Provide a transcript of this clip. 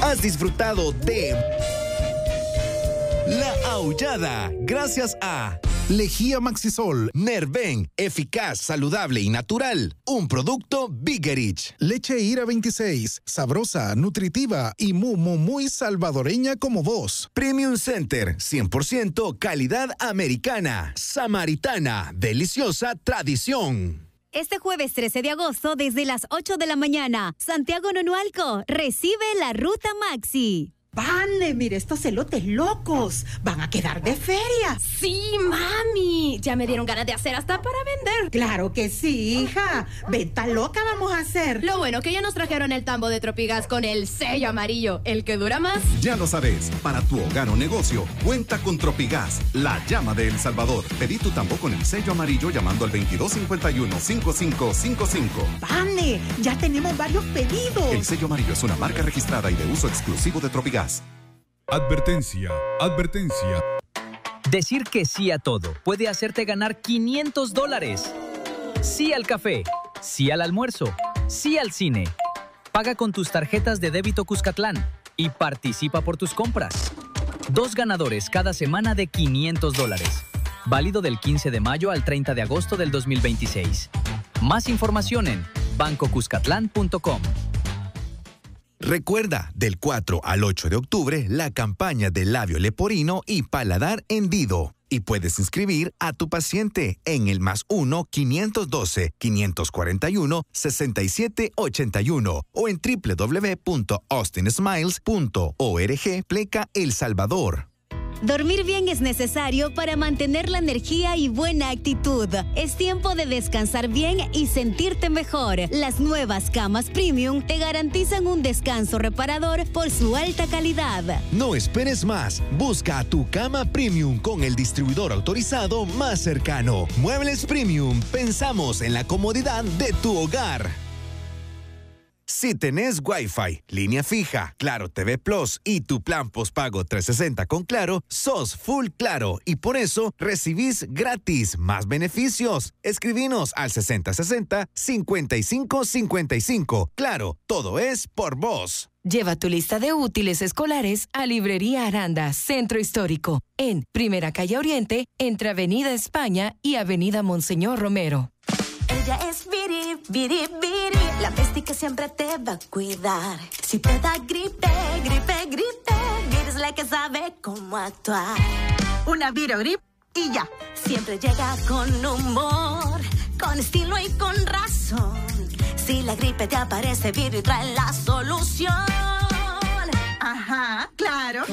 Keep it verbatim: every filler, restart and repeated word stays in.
Has disfrutado de La Aullada gracias a Lejía Maxisol, Nerven, eficaz, saludable y natural. Un producto Bigerich. Leche Ira veintiséis, sabrosa, nutritiva y muy, muy, muy salvadoreña como vos. Premium Center, cien por ciento calidad americana. Samaritana, deliciosa tradición. Este jueves trece de agosto, desde las ocho de la mañana, Santiago Nonualco recibe la Ruta Maxi. ¡Vale! Mire, estos elotes locos van a quedar de feria. Sí, mami. Ya me dieron ganas de hacer hasta para vender. Claro que sí, hija. Venta loca vamos a hacer. Lo bueno que ya nos trajeron el tambo de Tropigas con el sello amarillo, el que dura más. Ya lo sabes, para tu hogar o negocio, cuenta con Tropigas, la llama de El Salvador. Pedí tu tambo con el sello amarillo llamando al veintidós cincuenta y uno, cincuenta y cinco cincuenta y cinco. ¡Vale! Ya tenemos varios pedidos. El sello amarillo es una marca registrada y de uso exclusivo de Tropigas. Advertencia, advertencia. Decir que sí a todo puede hacerte ganar quinientos dólares. Sí al café, sí al almuerzo, sí al cine. Paga con tus tarjetas de débito Cuscatlán y participa por tus compras. Dos ganadores cada semana de quinientos dólares. Válido del quince de mayo al treinta de agosto del dos mil veintiséis. Más información en banco cuscatlán punto com. Recuerda, del cuatro al ocho de octubre, la campaña de labio leporino y paladar hendido. Y puedes inscribir a tu paciente en el más uno quinientos doce, quinientos cuarenta y uno, sesenta y siete ochenta y uno o en doble u doble u doble u punto austin smiles punto org pleca El Salvador. Dormir bien es necesario para mantener la energía y buena actitud. Es tiempo de descansar bien y sentirte mejor. Las nuevas camas Premium te garantizan un descanso reparador por su alta calidad. No esperes más. Busca a tu cama Premium con el distribuidor autorizado más cercano. Muebles Premium. Pensamos en la comodidad de tu hogar. Si tenés Wi-Fi, línea fija, Claro T V Plus y tu plan postpago trescientos sesenta con Claro, sos full Claro y por eso recibís gratis más beneficios. Escribinos al sesenta sesenta, cincuenta y cinco cincuenta y cinco. Claro, todo es por vos. Lleva tu lista de útiles escolares a Librería Aranda, Centro Histórico, en Primera Calle Oriente, entre Avenida España y Avenida Monseñor Romero. Ella es Viri, Viri, Viri, la bestia que siempre te va a cuidar. Si te da gripe, gripe, gripe, Viri es la que sabe cómo actuar. Una Virogrip y ya. Siempre llega con humor, con estilo y con razón. Si la gripe te aparece, Viri trae la solución.